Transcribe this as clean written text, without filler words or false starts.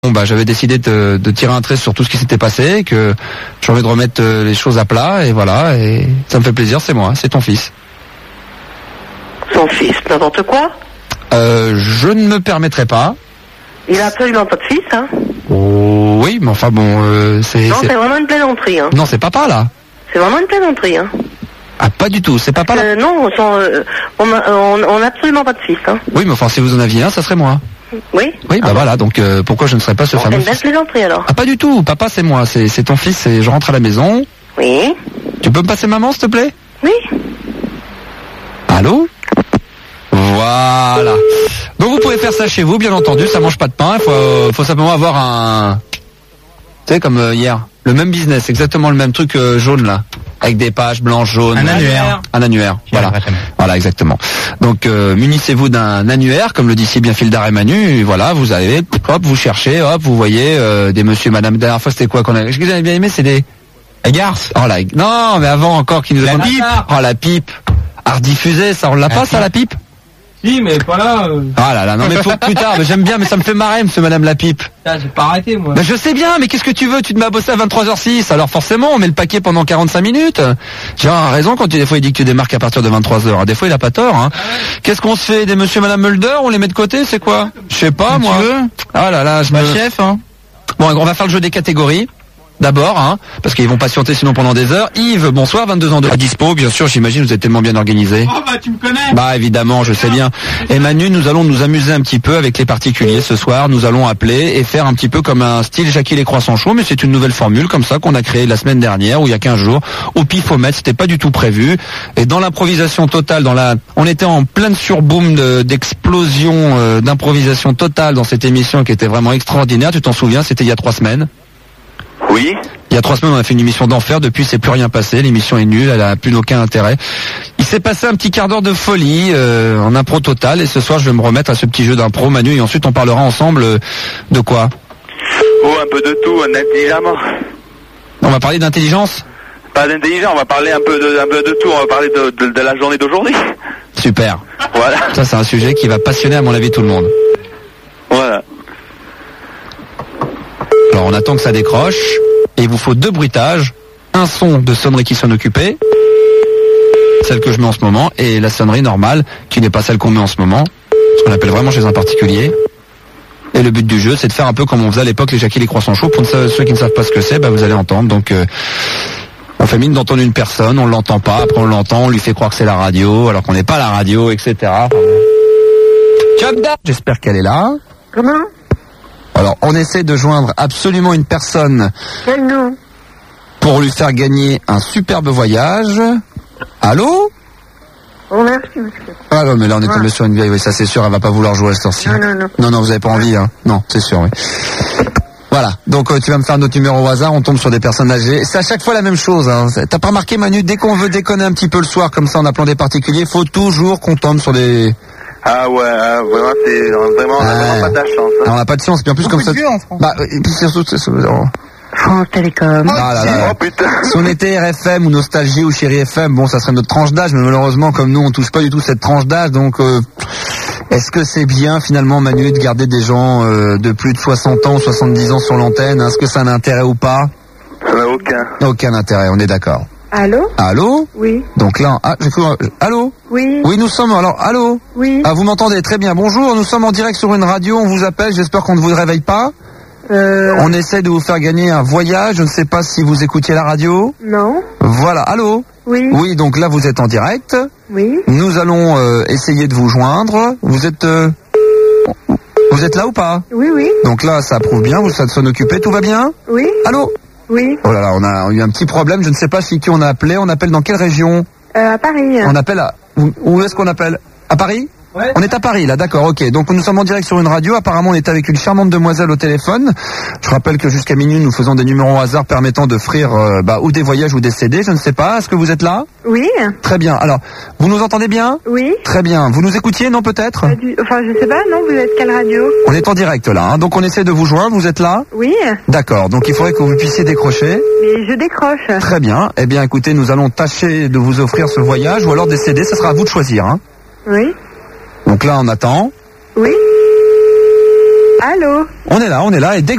Bon, bah, j'avais décidé de tirer un trait sur tout ce qui s'était passé, que j'ai envie de remettre les choses à plat, et voilà, et ça me fait plaisir, c'est moi, c'est ton fils. Son fils, n'importe quoi? Je ne me permettrai pas. Il a absolument pas de fils, hein? Oh, oui, mais enfin bon, c'est... Non, c'est vraiment une plaisanterie, hein? Non, c'est papa, là. C'est vraiment une plaisanterie, hein? Ah, pas du tout, c'est papa, là. Non, on a absolument pas de fils, hein? Oui, mais enfin, si vous en aviez un, ça serait moi. Oui? Oui, bah voilà, donc pourquoi je ne serais pas ce fameux C'est une belle fils? plaisanterie, alors. Ah, pas du tout, papa, c'est moi, c'est ton fils, et je rentre à la maison. Oui? Tu peux me passer maman, s'il te plaît? Oui? Allô? Voilà. Donc vous pouvez faire ça chez vous, bien entendu, ça mange pas de pain, il faut simplement avoir un... Tu sais, comme hier, le même business, exactement le même truc jaune là, avec des pages blanches, jaunes. Un annuaire. Un annuaire, voilà. Voilà, exactement. Donc munissez-vous d'un annuaire, comme le dit si bien Fildar et Manu, et voilà, vous avez, hop, vous cherchez, hop, vous voyez des monsieur, madame, la dernière fois c'était quoi qu'on a... Ce que j'avais bien aimé, c'est des... La garce. Oh là, non, mais avant encore qui nous La demandent... pipe. Oh la pipe. À rediffuser, ça on l'a pas, ça la pipe? Si, mais pas là. Ah là là, non mais faut plus tard, mais j'aime bien, mais ça me fait marrer, monsieur madame la pipe. J'ai pas arrêté, moi. Ben je sais bien, mais qu'est-ce que tu veux? Tu te mets à bosser à 23h06, alors forcément on met le paquet pendant 45 minutes. J'ai raison quand des fois il dit que tu démarques à partir de 23h. Des fois il a pas tort, hein. Qu'est-ce qu'on se fait? Des monsieur madame Mulder, on les met de côté, c'est quoi? Je sais pas, moi. Tu veux? Ah là là, chef, hein. Bon, on va faire le jeu des catégories. D'abord, hein, parce qu'ils vont patienter sinon pendant des heures. Yves, bonsoir, 22 ans de dispo, bien sûr, j'imagine, vous êtes tellement bien organisé. Oh bah tu me connais. Bah évidemment, je sais bien. Et Manu, nous allons nous amuser un petit peu avec les particuliers ce soir. Nous allons appeler et faire un petit peu comme un style Jackie les Croissants Chauds, mais c'est une nouvelle formule comme ça qu'on a créée la semaine dernière ou il y a 15 jours. Au pifomètre, c'était pas du tout prévu. Et dans l'improvisation totale, on était en pleine surboom d'explosion, d'improvisation totale dans cette émission qui était vraiment extraordinaire. Tu t'en souviens, c'était il y a 3 semaines. Oui. Il y a 3 semaines, on a fait une émission d'enfer. Depuis, c'est plus rien passé. L'émission est nulle. Elle a plus aucun intérêt. Il s'est passé un petit quart d'heure de folie en impro total. Et ce soir, je vais me remettre à ce petit jeu d'impro, Manu. Et ensuite, on parlera ensemble de quoi? Oh, un peu de tout, intelligemment. On va parler d'intelligence? Pas d'intelligence, on va parler un peu de tout. On va parler de la journée d'aujourd'hui. Super. Voilà. Ça, c'est un sujet qui va passionner, à mon avis, tout le monde. Voilà. Alors, on attend que ça décroche. Et il vous faut 2 bruitages. Un son de sonnerie qui sonne occupée, celle que je mets en ce moment, et la sonnerie normale, qui n'est pas celle qu'on met en ce moment, ce qu'on appelle vraiment chez un particulier. Et le but du jeu, c'est de faire un peu comme on faisait à l'époque les Jackie les Croissants Chauds. Pour ceux qui ne savent pas ce que c'est, bah, vous allez entendre. Donc, on fait mine d'entendre une personne, on l'entend pas, après on l'entend, on lui fait croire que c'est la radio, alors qu'on n'est pas la radio, etc. J'espère qu'elle est là. Comment? Alors, on essaie de joindre absolument une personne Quel nom? pour lui faire gagner un superbe voyage. Allô? Oh, merci, monsieur. Ah non, mais là on est tombé sur une vieille, oui, ça c'est sûr, elle va pas vouloir jouer à cette heure-ci. Non. Non, vous avez pas envie, hein. Non, c'est sûr, oui. Voilà, donc tu vas me faire un autre numéro au hasard, on tombe sur des personnes âgées. C'est à chaque fois la même chose, hein. T'as pas remarqué, Manu, dès qu'on veut déconner un petit peu le soir, comme ça en appelant des particuliers, faut toujours qu'on tombe sur des... Ah ouais, vraiment, on a vraiment pas de la chance. Hein. Alors, on n'a pas de chance, puis en plus comme ça... Bah, et puis surtout, France Télécom. Ah là là. Oh putain. Si on était RFM ou Nostalgie ou Chérie FM, bon, ça serait notre tranche d'âge, mais malheureusement, comme nous, on touche pas du tout cette tranche d'âge, donc est-ce que c'est bien, finalement, Manu, de garder des gens de plus de 60 ans ou 70 ans sur l'antenne? Est-ce que ça a un intérêt ou pas? Ça n'a aucun. Aucun intérêt, on est d'accord. Allô? Allô? Oui. Donc là, allô? Oui. Oui, nous sommes, alors, allô? Oui. Ah, vous m'entendez? Très bien. Bonjour, nous sommes en direct sur une radio, on vous appelle, j'espère qu'on ne vous réveille pas. On essaie de vous faire gagner un voyage, je ne sais pas si vous écoutiez la radio. Non. Voilà, allô? Oui. Oui, donc là vous êtes en direct. Oui. Nous allons essayer de vous joindre. Vous êtes là ou pas? Oui, oui. Donc là ça prouve bien, ça sonne occupé, tout va bien? Oui. Allô? Oui. Oh là là, on a eu un petit problème, je ne sais pas chez qui on a appelé. On appelle dans quelle région? À Paris. On appelle à... Où est-ce qu'on appelle? À Paris? Ouais. On est à Paris là, d'accord, ok. Donc nous sommes en direct sur une radio, apparemment on est avec une charmante demoiselle au téléphone. Je rappelle que jusqu'à minuit nous faisons des numéros au hasard permettant d'offrir ou des voyages ou des CD, je ne sais pas. Est-ce que vous êtes là? Oui. Très bien, alors, vous nous entendez bien? Oui. Très bien, vous nous écoutiez, non peut-être? Enfin, je sais pas, non, vous êtes quelle radio? On est en direct là, hein. Donc on essaie de vous joindre, vous êtes là? Oui. D'accord, donc il faudrait que vous puissiez décrocher. Mais je décroche. Très bien, eh bien écoutez, nous allons tâcher de vous offrir ce voyage ou alors des CD, ça sera à vous de choisir, hein. Oui. Donc là on attend. Oui. Allô? On est là, et dès que